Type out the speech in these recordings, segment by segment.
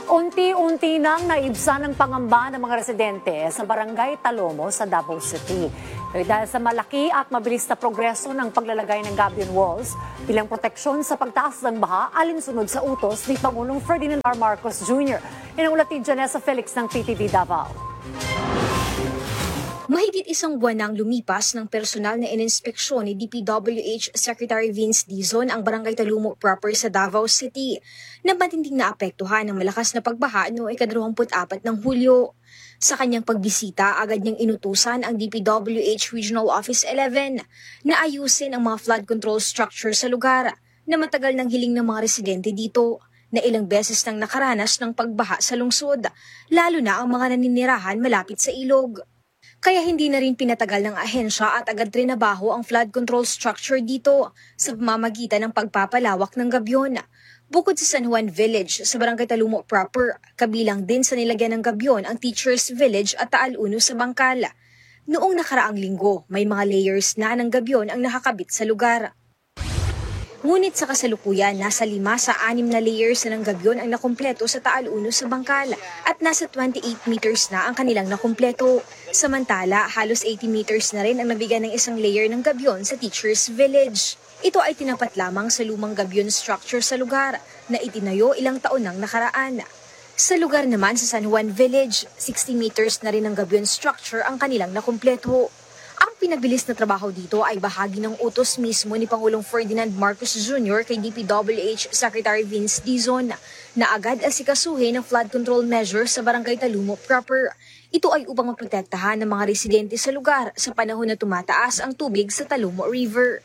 Unti-unti nang naibsan ang pangamba ng mga residente sa Barangay Talomo sa Davao City. Dahil sa malaki at mabilis na progreso ng paglalagay ng gabion walls bilang proteksyon sa pagtaas ng baha alinsunod sa utos ni Pangulong Ferdinand R. Marcos Jr. Yan ang ulat ni Janessa Felix ng PTV Davao. Mahigit isang buwan nang lumipas ng personal na ininspeksyon ni DPWH Secretary Vince Dizon ang Barangay Talomo proper sa Davao City na matinding naapektuhan ng malakas na pagbaha noong ika-24 ng Hulyo. Sa kanyang pagbisita, agad niyang inutusan ang DPWH Regional Office 11 na ayusin ang mga flood control structure sa lugar na matagal nang hiling ng mga residente dito na ilang beses nang nakaranas ng pagbaha sa lungsod, lalo na ang mga naninirahan malapit sa ilog. Kaya hindi na rin pinatagal ng ahensya at agad trinabaho ang flood control structure dito sa pamamagitan ng pagpapalawak ng gabyon. Bukod sa San Juan Village sa Barangay Talomo proper, kabilang din sa nilagyan ng gabyon ang Teachers Village at Taal Uno sa Bangkal. Noong nakaraang linggo, may mga layers na ng gabyon ang nakakabit sa lugar. Ngunit sa kasalukuyan, nasa 5 sa 6 na layers na ng gabyon ang nakumpleto sa Taal Uno sa Bangkal at nasa 28 meters na ang kanilang nakumpleto. Samantala, halos 80 meters na rin ang nabigyan ng isang layer ng gabyon sa Teachers Village. Ito ay tinapat lamang sa lumang gabyon structure sa lugar na itinayo ilang taon nang nakaraan. Sa lugar naman sa San Juan Village, 60 meters na rin ang gabyon structure ang kanilang nakumpleto. Ang pinabilis na trabaho dito ay bahagi ng utos mismo ni Pangulong Ferdinand Marcos Jr. kay DPWH Secretary Vince Dizon na agad asikasuhin ng flood control measures sa Barangay Talomo proper. Ito ay upang maprotektahan ng mga residente sa lugar sa panahon na tumataas ang tubig sa Talomo River.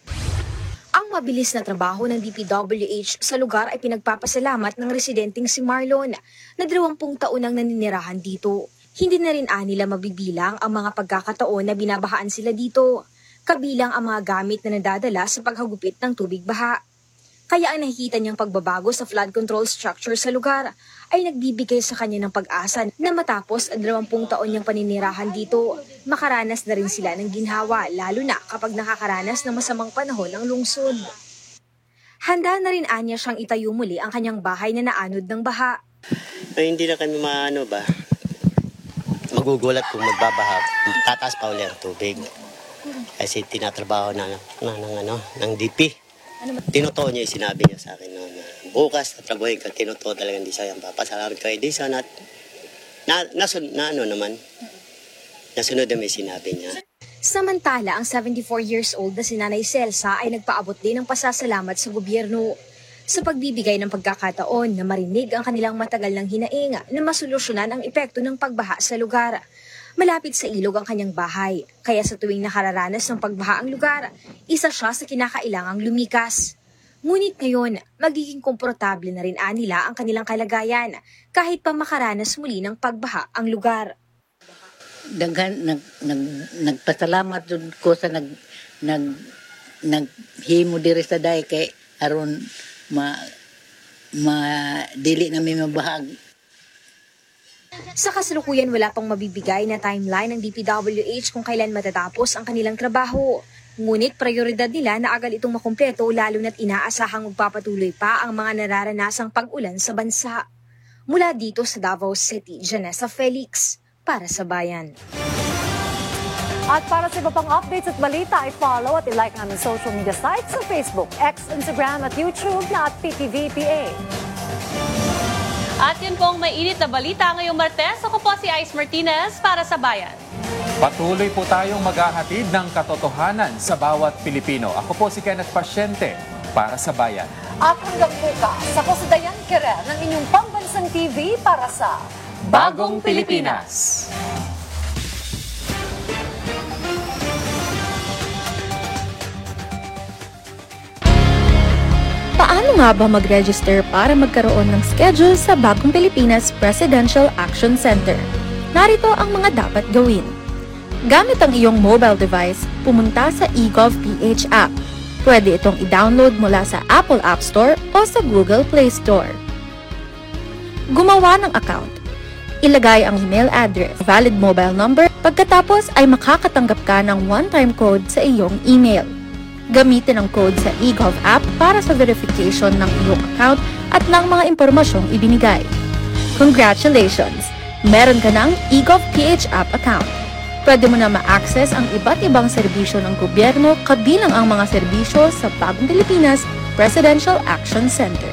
Ang mabilis na trabaho ng DPWH sa lugar ay pinagpapasalamat ng residenteng si Marlon na 20 taon nang naninirahan dito. Hindi na rin nila mabibilang ang mga pagkakataon na binabahaan sila dito, kabilang ang mga gamit na nadadala sa paghagupit ng tubig baha. Kaya ang nakikita niyang pagbabago sa flood control structure sa lugar ay nagbibigay sa kanya ng pag-asa na matapos ang 20 taon niyang paninirahan dito, makaranas na rin sila ng ginhawa, lalo na kapag nakakaranas ng masamang panahon ng lungsod. Handa na rin anya siyang itayo muli ang kanyang bahay na naanod ng baha. Ay, hindi na kami magugulat kung magbabaha, tataas pa ulit ang tubig. Kasi tinatrabaho ng DP. Tinutuo niya yung sinabi niya sa akin na bukas tatrabuhin ka, tinutuo talagang di sayang papasalamat kay Disa at nasunod naman may sinabi niya. Samantala, ang 74 years old na si Nanay Celsa ay nagpaabot din ng pasasalamat sa gobyerno sa pagbibigay ng pagkakataon na marinig ang kanilang matagal ng hinaing na masolusyonan ang epekto ng pagbaha sa lugar. Malapit sa ilog ang kanyang bahay, kaya sa tuwing nakararanas ng pagbaha ang lugar, isa siya sa kinakailangang lumikas. Ngunit ngayon, magiging komportable na rin nila ang kanilang kalagayan kahit pa makaranas muli ng pagbaha ang lugar. Nagpasalamat ko sa naghimo diri sa day kay aron dili na may mabahag. Sa kasalukuyan, wala pang mabibigay na timeline ng DPWH kung kailan matatapos ang kanilang trabaho. Ngunit prioridad nila na agad itong makumpleto lalo na't inaasahang magpapatuloy pa ang mga nararanasang pag-ulan sa bansa. Mula dito sa Davao City, Janessa Felix, para sa Bayan. At para sa iba pang updates at balita, i-follow at i-like namin social media sites sa Facebook, X, Instagram at YouTube na at PTV-PA. At yun pong may init na balita ngayong Martes. Ako po si Ice Martinez para sa Bayan. Patuloy po tayong maghahatid ng katotohanan sa bawat Pilipino. Ako po si Kenneth Pasyente para sa Bayan. At hanggang bukas, ako si Dayan Quirel ng inyong pambansang TV para sa Bagong Pilipinas. Paano nga ba mag-register para magkaroon ng schedule sa Bagong Pilipinas Presidential Action Center? Narito ang mga dapat gawin. Gamit ang iyong mobile device, pumunta sa eGov.ph app. Pwede itong i-download mula sa Apple App Store o sa Google Play Store. Gumawa ng account. Ilagay ang email address, valid mobile number, pagkatapos ay makakatanggap ka ng one-time code sa iyong email. Gamitin ang code sa eGov app para sa verification ng iyong account at ng mga impormasyong ibinigay. Congratulations! Meron ka ng eGovPH app account. Pwede mo na ma-access ang iba't ibang serbisyo ng gobyerno kabilang ang mga serbisyo sa Bagong Pilipinas Presidential Action Center.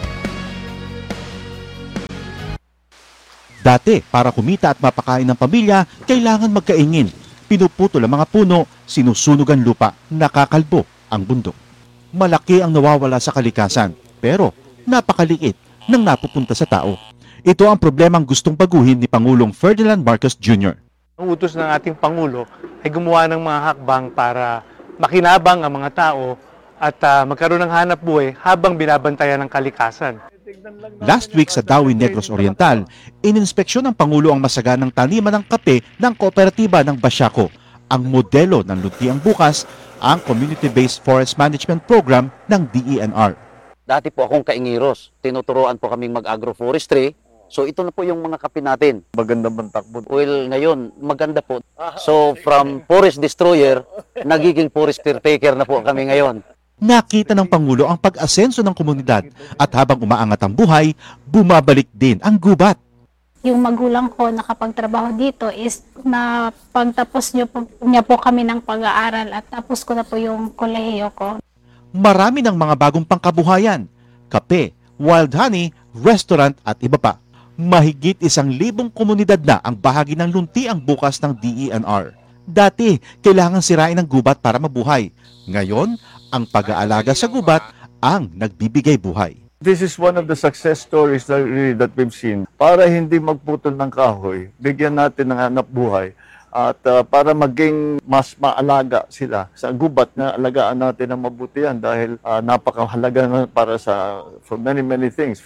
Dati, para kumita at mapakain ng pamilya, kailangan magkaingin. Pinuputol ang mga puno, sinusunog ang lupa, nakakalbo ang bundok. Malaki ang nawawala sa kalikasan, pero napakaliit nang napupunta sa tao. Ito ang problemang gustong baguhin ni Pangulong Ferdinand Marcos Jr. Ang utos ng ating Pangulo ay gumawa ng mga hakbang para makinabang ang mga tao at magkaroon ng hanap buhay habang binabantayan ng kalikasan. Last week sa Dawi Negros Oriental, ininspeksyon ng Pangulo ang masaganang taniman ng kape ng kooperatiba ng Basiaco. Ang modelo ng Luntiang Bukas, ang Community-Based Forest Management Program ng DENR. Dati po akong kaingiros. Tinuturoan po kaming mag-agroforestry. So ito na po yung mga kape natin. Maganda bang takbo? Well, ngayon, maganda po. So from forest destroyer, nagiging forest caretaker na po kami ngayon. Nakita ng Pangulo ang pag-asenso ng komunidad at habang umaangat ang buhay, bumabalik din ang gubat. Yung magulang ko nakapagtrabaho dito is na pagtapos niya po kami ng pag-aaral at tapos ko na po yung kolehiyo ko. Marami ng mga bagong pangkabuhayan, kape, wild honey, restaurant at iba pa. Mahigit 1,000 komunidad na ang bahagi ng Luntiang Bukas ng DENR. Dati, kailangan sirain ang gubat para mabuhay. Ngayon, ang pag-aalaga sa gubat ang nagbibigay buhay. This is one of the success stories that we've seen. Para hindi magputol ng kahoy, bigyan natin ng hanap buhay at para maging mas maalaga sila sa gubat na alagaan natin ng mabuti yan dahil napakahalaga na para for many things.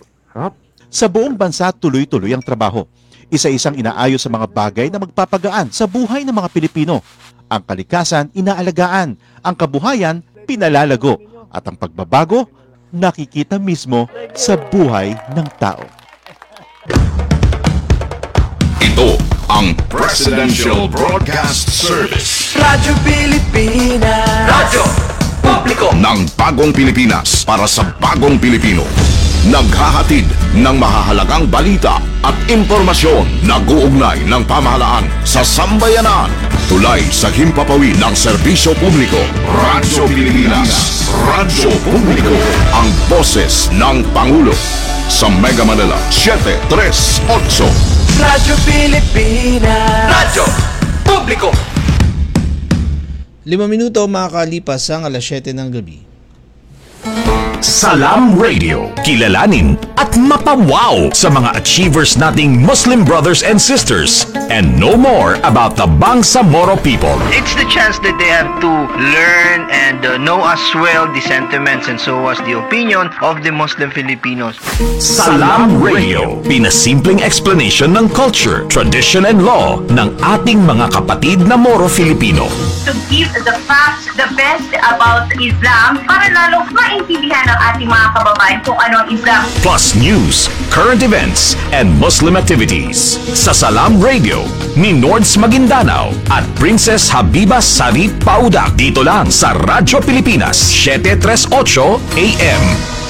Sa buong bansa, tuloy-tuloy ang trabaho. Isa-isang inaayos sa mga bagay na magpapagaan sa buhay ng mga Pilipino. Ang kalikasan, inaalagaan. Ang kabuhayan, pinalalago. At ang pagbabago, nakikita mismo sa buhay ng tao. Ito ang Presidential Broadcast Service. Radyo Pilipinas. Radyo Publiko ng Bagong Pilipinas para sa Bagong Pilipino. Naghahatid ng mahahalagang balita at impormasyon na guugnay ng pamahalaan sa sambayanan. Tulay sa himpapawid ng serbisyo publiko. Radyo Pilipinas. Radyo Publiko. Ang boses ng Pangulo. Sa Mega Manila, 738. Radyo Pilipinas. Radyo Publiko. 5 minuto makakalipas ang alas 7 ng gabi. Salam Radio. Kilalanin at mapawaw sa mga achievers nating Muslim brothers and sisters and know more about the Bangsamoro people. It's the chance that they have to learn and know as well the sentiments and so as the opinion of the Muslim Filipinos. Salam Radio. Pinasimpleng explanation ng culture, tradition and law ng ating mga kapatid na Moro Filipino. To give the facts, the best about Islam para lalo maintindihan ng ating mga kababayan kung ano ang Islam. Plus news, current events, and Muslim activities. Sa Salam Radio ni Nords Maguindanao at Princess Habiba Sari Paudak. Dito lang sa Radyo Pilipinas, 738 AM.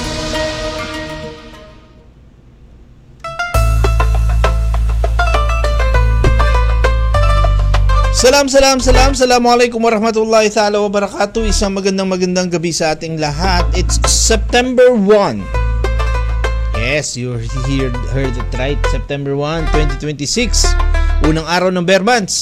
Assalamualaikum warahmatullahi ta'ala wabarakatuh. Isang magandang gabi sa ating lahat. It's September 1. Yes, you heard it right. September 1, 2026. Unang araw ng Bear Months.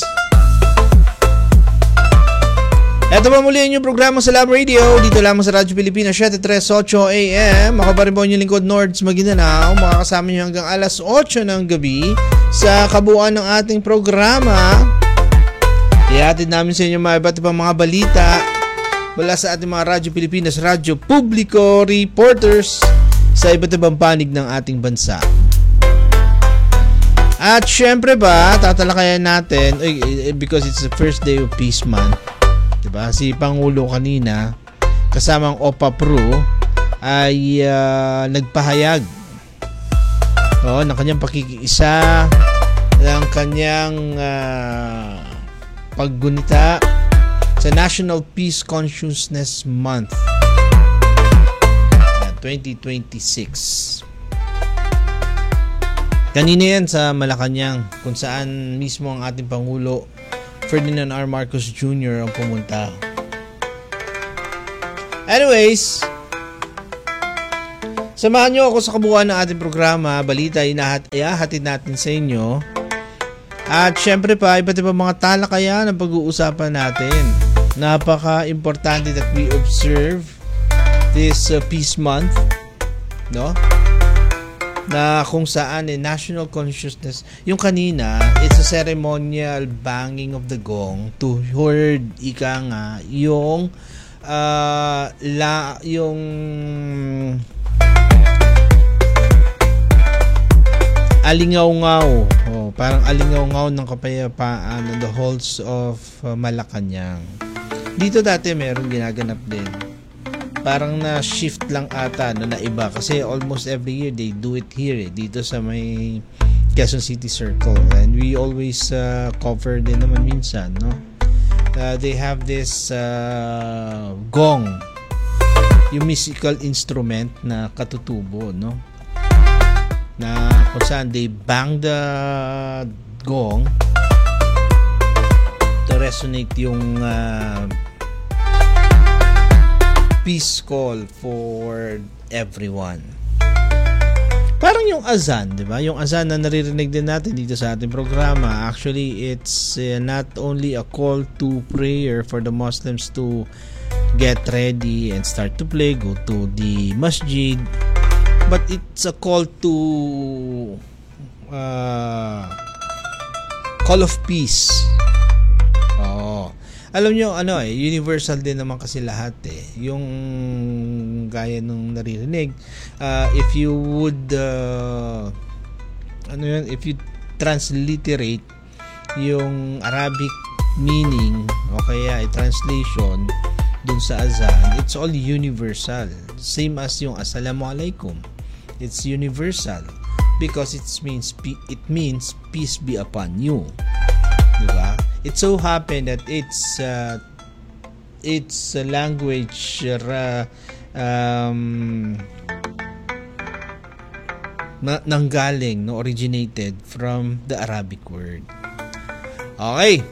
Ito pa muli ang inyong programa Salam Radio. Dito lamang sa Radyo Pilipinas, 738 AM. Ako pa rin po ang inyong lingkod, Nords Maguindanao. Makakasama nyo hanggang alas 8 ng gabi sa kabuuan ng ating programa. Ihatid namin sa inyo mga iba't ibang mga balita mula sa ating mga Radyo Pilipinas, Radyo Publiko, reporters sa iba't ibang panig ng ating bansa. At syempre ba, tatalakayan natin, because it's the first day of Peace Month, diba? Si Pangulo kanina, kasamang OPA Pro, ay nagpahayag ng kanyang pakikiisa, ng kanyang paggunita sa National Peace Consciousness Month 2026. Kanina yan sa Malacanang, kung saan mismo ang ating Pangulo Ferdinand R. Marcos Jr. ang pumunta. Anyways, samahan nyo ako sa kabuuan ng ating programa, balita ihahatid natin sa inyo. At syempre pa, iba't ibang mga talakayan ang pag-uusapan natin. Napaka-importante that we observe this Peace Month, no? Na kung saan national consciousness. Yung kanina, it's a ceremonial banging of the gong to heard yung yung alingaw-ngaw. Parang alingaw-ngaw ng kapayapaan on the halls of Malacanang. Dito dati meron ginaganap din. Parang na-shift lang ata na iba kasi almost every year they do it here dito sa may Quezon City Circle, and we always cover din naman minsan, no? They have this gong, yung musical instrument na katutubo, no? Na kung saan they bang the gong to resonate yung peace call for everyone. Parang yung azan, di ba? Yung azan na naririnig din natin dito sa ating programa. Actually, it's not only a call to prayer for the Muslims to get ready and start to pray, go to the masjid, but it's a call to call of peace. Alam nyo, universal din naman kasi lahat yung gaya nung naririnig. If you would if you transliterate yung Arabic meaning o kaya translation dun sa azan, it's all universal. Same as yung Assalamualaikum. It's universal because it means peace be upon you. Diba? It so happened that it's a language nanggaling, no, originated from the Arabic word. Okay.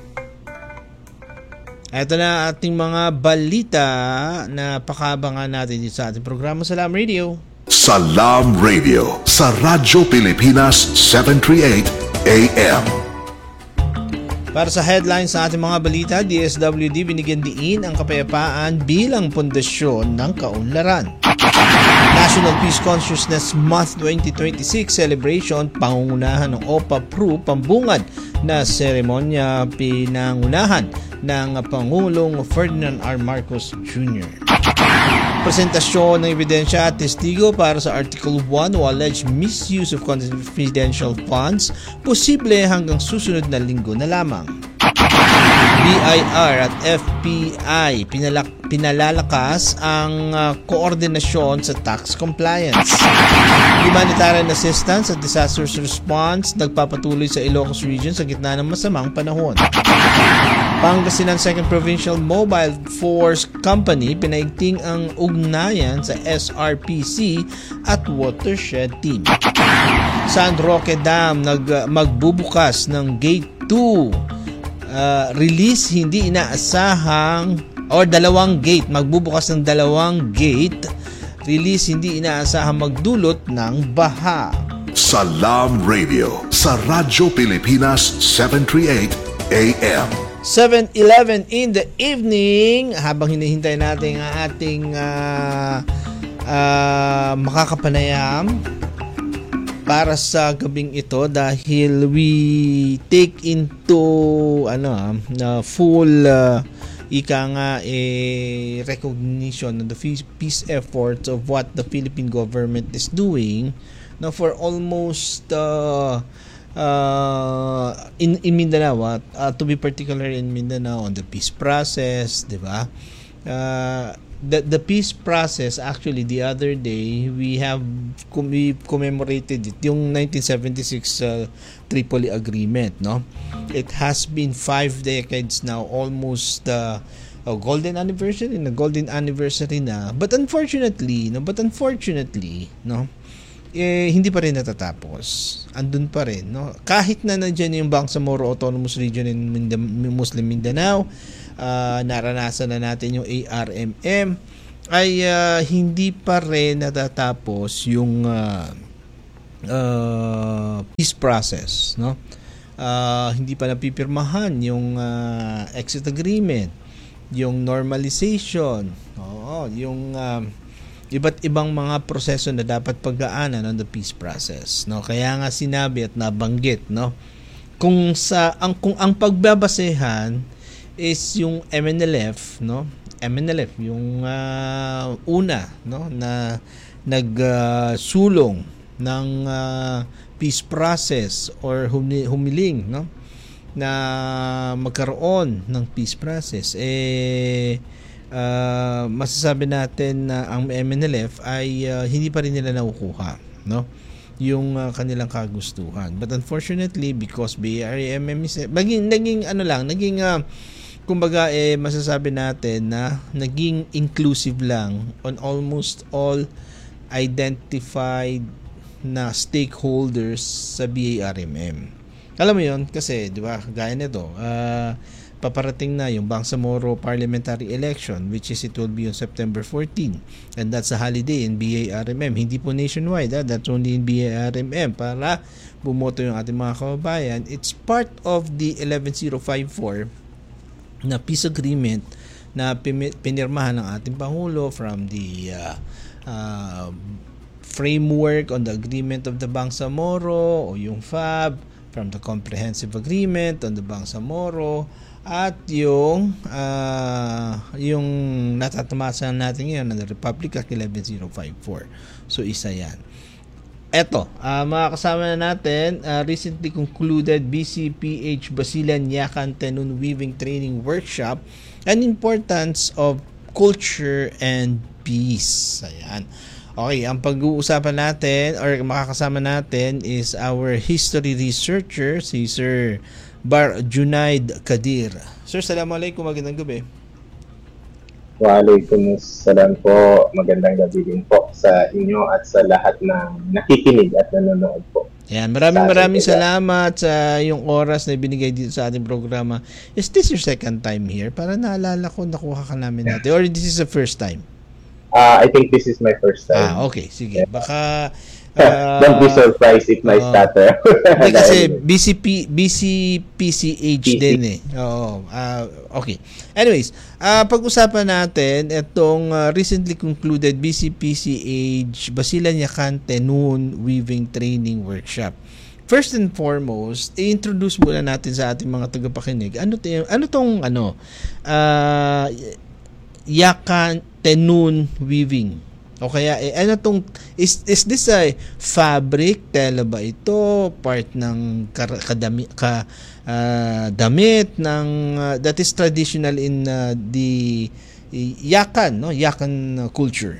Ito na ating mga balita na pakabangan natin dito sa ating programa Salam Radio. Salam Radio sa Radyo Pilipinas 738 AM. Para sa headlines sa ating mga balita, DSWD binigyan diin ang kapayapaan bilang pundasyon ng kaunlaran. National Peace Consciousness Month 2026 celebration, pangungunahan ng OPA-PRU pambungad na seremonya pinangunahan ng Pangulong Ferdinand R. Marcos Jr. Presentasyon ng ebidensya at testigo para sa Article 1 o alleged misuse of confidential funds, posible hanggang susunod na linggo na lamang. BIR at FPI pinalalakas ang koordinasyon sa tax compliance. Humanitarian assistance at disaster response nagpapatuloy sa Ilocos Region sa gitna ng masamang panahon. Pangasinan 2nd Provincial Mobile Force Company pinaigting ang ugnayan sa SRPC at Watershed Team. San Roque Dam magbubukas ng Gate 2. Release hindi inaasahang dalawang gate, magbubukas ng dalawang gate. Release hindi inaasahang magdulot ng baha. Salam Radio sa Radyo Pilipinas 738 AM. 7:11 in the evening, habang hinihintay natin ang ating makakapanayam para sa gabing ito, dahil we take into full recognition of the peace efforts of what the Philippine government is doing now for almost in Mindanao, to be particular in Mindanao, on the peace process, di ba? The peace process, actually the other day we commemorated it, yung 1976 Tripoli Agreement, no? It has been 5 decades now, almost golden anniversary na, but unfortunately, no, hindi pa rin natatapos. Andun pa rin, no? Kahit na nandiyan yung Bangsamoro Autonomous Region in Muslim Mindanao, naranasan na natin yung ARMM, ay hindi pa rin natatapos yung peace process, no? Hindi pa napipirmahan yung exit agreement, yung normalization, yung iba't ibang mga proseso na dapat pagdaanan on the peace process, no? Kaya nga sinabi at nabanggit, no, kung ang pagbabasehan is yung MNLF, no? MNLF yung una, no, na nagsulong ng peace process or humiling, no, na magkaroon ng peace process, masasabi natin na ang MNLF ay hindi pa rin nila nakukuha, no, yung kanilang kagustuhan. But unfortunately, because BRMM is naging kumbaga masasabi natin na naging inclusive lang on almost all identified na stakeholders sa BRMM. Alam mo yun, kasi di ba, gaya nito, paparating na yung Bangsamoro parliamentary election, which is it will be on September 14, and that's a holiday in BRMM. Hindi po nationwide, that's only in BRMM para bumoto yung ating mga kababayan. It's part of the 11054 na peace agreement na pinirmahan ng ating Pangulo from the framework on the agreement of the Bangsamoro o yung FAB, from the comprehensive agreement on the Bangsamoro, at yung natatamasa natin ngayon ng Republic Act 11054. So isa yan. Eto, mga kasama na natin, recently concluded BCPH Basilan Yakan Tenun Weaving Training Workshop, an importance of culture and peace. Ayan. Okay, ang pag-uusapan natin or makakasama natin is our history researcher, si Sir Bar Junaid Kadir. Sir, Assalamualaikum, magandang gabi. Waalaikumsalam po, magandang gabi din po sa inyo at sa lahat ng nakikinig at nanonood po. Yan, maraming salamat sa yung oras na binigay dito sa ating programa. Is this your second time here? Para naalala ko, nakuha ka namin natin. Or this is the first time? I think this is my first time. Okay, sige. Baka don't be surprised if my stutter. Kasi BCPCH din eh. Oo. Okay. Anyways, pag-usapan natin itong recently concluded BCPCH Basilan Yakan Tenun Weaving Training Workshop. First and foremost, i-introduce muna natin sa ating mga tagapakinig. Ano tong Yakan Tenun Weaving? O kaya, ano tong, is this a fabric? Tela ba ito? Part ng damit ng, that is traditional in the Yakan, no? Yakan culture.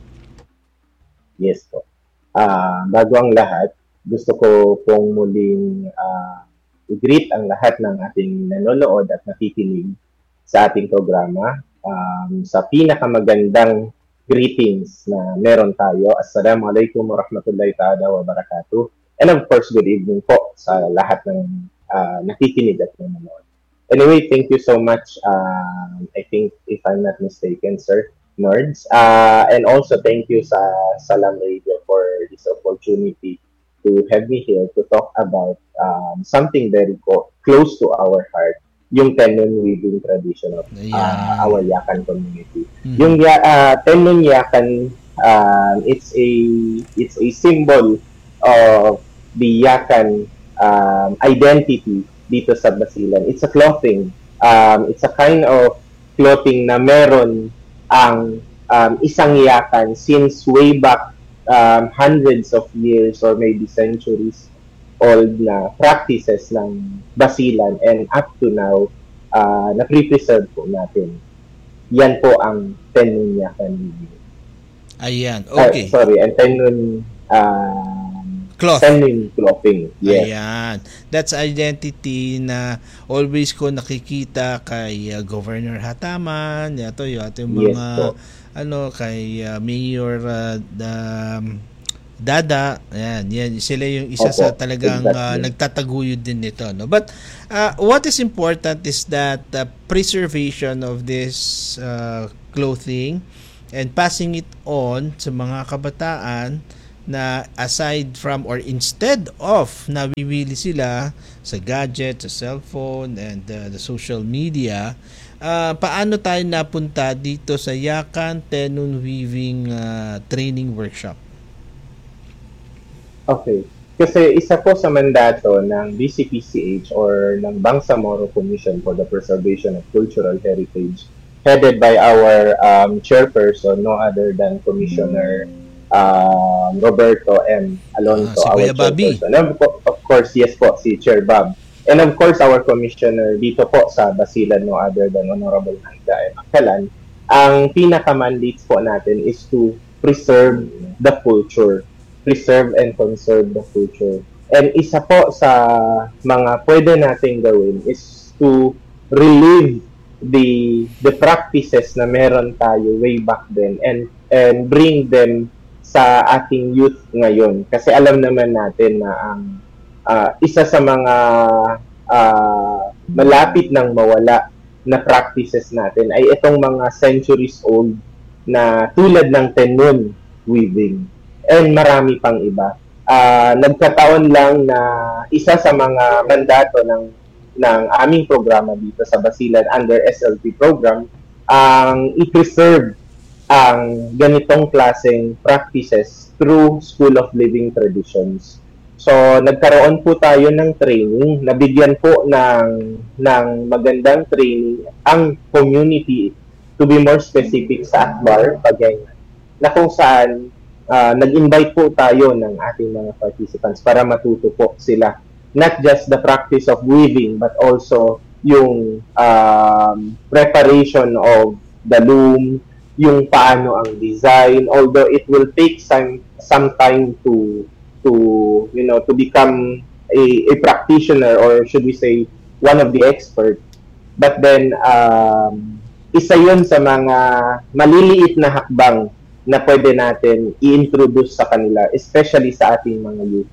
Yes po. Bago ang lahat, gusto ko pong muling i-greet ang lahat ng ating nanonood at nakikinig sa ating programa. Sa pinakamagandang greetings na meron tayo. Assalamualaikum warahmatullahi ta'ala wabarakatuh. And of course, good evening po sa lahat ng nakikinig at nanonood. Anyway, thank you so much. I think, if I'm not mistaken, Sir Nerds. And also, thank you sa Salam Radio for this opportunity to have me here to talk about something very close to our heart, yung Tenun weaving tradition of our Yakan community. Yung Tenun Yakan, it's a symbol of the Yakan identity dito sa Basilan. It's a clothing. It's a kind of clothing na meron ang isang Yakan since way back hundreds of years or maybe centuries old na practices ng Basilan, and up to now, na-preserve po natin. Yan po ang Tenun Yakan. Ayan, okay. And Tenun cloth. Tenun clothing. Yes. Ayan. That's identity na always ko nakikita kay Governor Hataman, yung mga kay Mayor Dada, yan sila yung isa sa talagang nagtataguyod din nito, no? But what is important is that preservation of this clothing and passing it on sa mga kabataan na aside from or instead of nabibili sila sa gadget, sa cellphone and the social media, paano tayo napunta dito sa Yakan Tenon Weaving training workshop? Okay. Kasi isa po sa mandato ng BCPCH or ng Bangsamoro Commission for the Preservation of Cultural Heritage, headed by our chairperson, no other than Commissioner Roberto M. Alonso, our chairperson. And of course, yes po, si Chair Bob. And of course, our commissioner dito po sa Basilan, no other than Honorable Naida M. Akalan. Ang pinaka-mandates po natin is to preserve the culture. Preserve and conserve the culture. And isa po sa mga pwede nating gawin is to relive the practices na meron tayo way back then and bring them sa ating youth ngayon. Kasi alam naman natin na ang isa sa mga malapit nang mawala na practices natin ay itong mga centuries old na tulad ng tenon weaving and marami pang iba. Nagkataon lang na isa sa mga mandato ng aming programa dito sa Basilan under SLP program ang i-preserve ang ganitong klaseng practices through School of Living Traditions. So, nagkaroon po tayo ng training, nabigyan po ng magandang training ang community, to be more specific sa Akbar, Pagayan, na kung saan nag-invite po tayo ng ating mga participants para matuto po sila. Not just the practice of weaving, but also yung preparation of the loom, yung paano ang design, although it will take some time to become a practitioner, or should we say one of the experts. But then isa yun sa mga maliliit na hakbang na pwede natin i-introduce sa kanila, especially sa ating mga youth.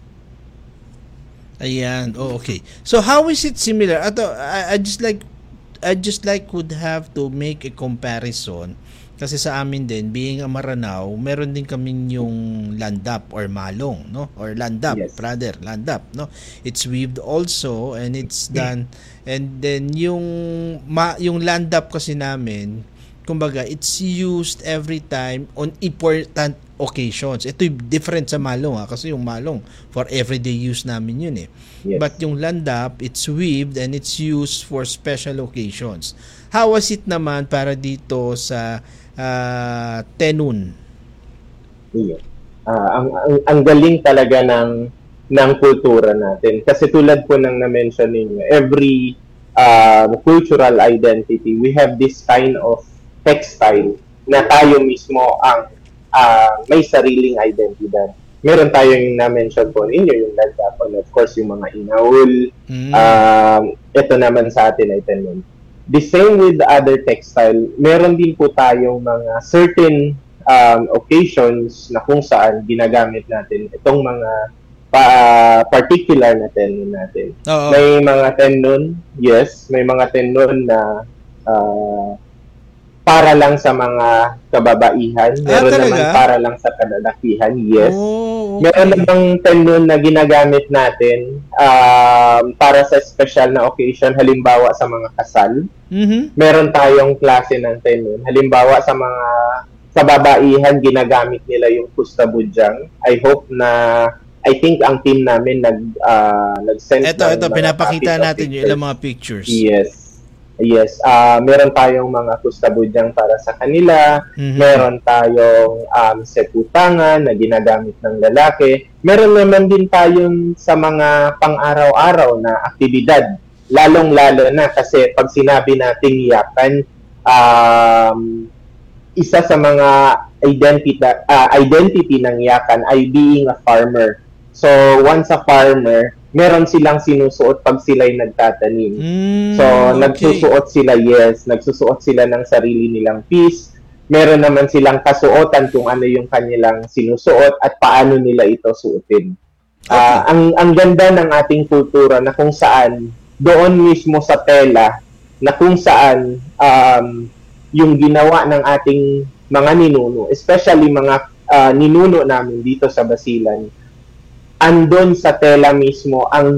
Ayan. Okay. So how is it similar? I just like would have to make a comparison. Kasi sa amin din, being a Maranao, meron din kaming yung landap or malong, no? Or landap, rather, landap, no? It's weaved also and it's done. And then yung landap kasi namin, kumbaga, it's used every time on important occasions. Ito yung different sa malong, kasi yung malong for everyday use namin yun eh. Yes. But yung landap, it's weaved and it's used for special occasions. How was it naman para dito sa Tenon? Yeah. Ang galing talaga ng kultura natin. Kasi tulad po ng na-mention ninyo, every cultural identity, we have this kind of textile na tayo mismo ang may sariling identidad. Meron tayong na-mention po ninyo, yung landap, and of course yung mga inaul. Ito naman sa atin ay tenon. The same with the other textile, meron din po tayong mga certain occasions na kung saan ginagamit natin itong mga particular na tenon natin. May mga tenon, yes, may mga tenon na para lang sa mga kababaihan. Meron naman para lang sa kalalakihan, yes. Meron namang tenon na ginagamit natin para sa special na occasion, halimbawa sa mga kasal. Meron tayong klase ng tenon. Halimbawa sa mga kababaihan, ginagamit nila yung kustabudyang. I think ang team namin nag-send ito pinapakita natin yung ilang mga pictures. Yes, meron tayong mga kustabudyang para sa kanila, meron tayong seputangan na ginagamit ng lalaki, meron naman din tayong sa mga pang-araw-araw na aktibidad, lalong-lalo na kasi pag sinabi nating yakan, isa sa mga identity ng yakan ay being a farmer. So, once a farmer, meron silang sinusuot pag sila'y nagtatanim. Nagsusuot sila ng sarili nilang piece, meron naman silang kasuotan kung ano yung kanilang sinusuot at paano nila ito suotin. Ang ganda ng ating kultura na kung saan doon mismo sa tela na kung saan yung ginawa ng ating mga ninuno, especially mga ninuno namin dito sa Basilan, andon sa tela mismo ang